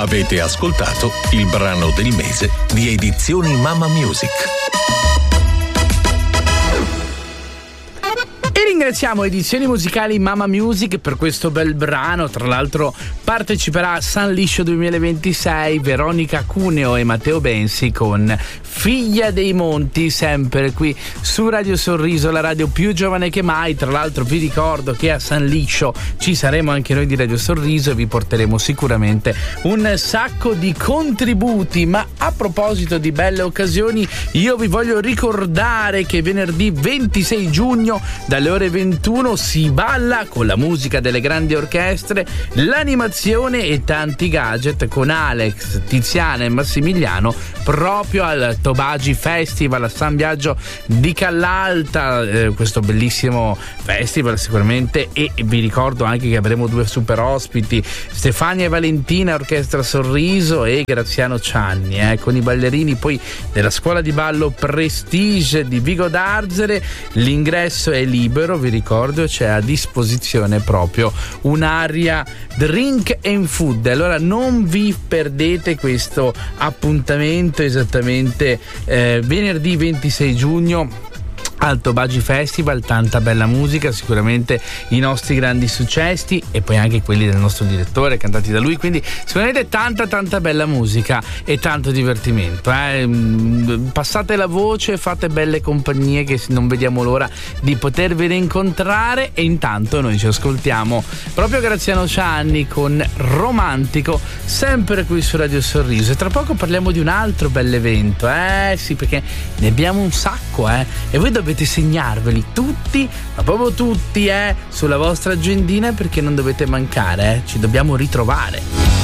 Avete ascoltato il brano del mese di Edizioni Mamma Music. E ringraziamo Edizioni Musicali Mamma Music per questo bel brano. Tra l'altro parteciperà a San Liscio 2026 Veronica Cuneo e Matteo Bensi con Figlia dei Monti, sempre qui su Radio Sorriso, la radio più giovane che mai. Tra l'altro vi ricordo che a San Liscio ci saremo anche noi di Radio Sorriso e vi porteremo sicuramente un sacco di contributi. Ma a proposito di belle occasioni, io vi voglio ricordare che venerdì 26 giugno dalle ore 21 si balla con la musica delle grandi orchestre, l'animazione e tanti gadget con Alex, Tiziana e Massimiliano proprio al Tobagi Festival a San Biagio di Callalta, questo bellissimo festival sicuramente. E vi ricordo anche che avremo due super ospiti, Stefania e Valentina, Orchestra Sorriso, e Graziano Cianni, con i ballerini poi della scuola di ballo Prestige di Vigo d'Arzere. L'ingresso è libero, vi ricordo, c'è a disposizione proprio un'area drink and food. Allora non vi perdete questo appuntamento esattamente venerdì 26 giugno al Tobagi Festival. Tanta bella musica, sicuramente i nostri grandi successi e poi anche quelli del nostro direttore cantati da lui, quindi sicuramente tanta bella musica e tanto divertimento. Passate la voce, fate belle compagnie che non vediamo l'ora di potervene incontrare. E intanto noi ci ascoltiamo proprio Graziano Cianni con Romantico, sempre qui su Radio Sorriso. E tra poco parliamo di un altro bell'evento, sì, perché ne abbiamo un sacco, e voi dovete segnarveli tutti, ma proprio tutti, sulla vostra agendina, perché non dovete mancare, ci dobbiamo ritrovare.